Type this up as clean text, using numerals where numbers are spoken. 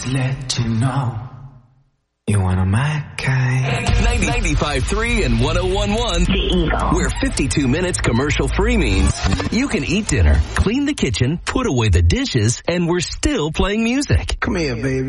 let you know you want a mad guy. 95.3 and 101.1. The Eagle. Where 52 minutes commercial-free means you can eat dinner, clean the kitchen, put away the dishes, and we're still playing music. Come here, baby.